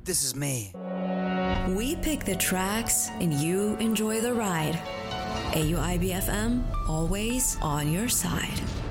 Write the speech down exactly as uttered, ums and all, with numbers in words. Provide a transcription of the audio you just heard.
this is me. We pick the tracks and you enjoy the ride. A U I B F M, always on your side.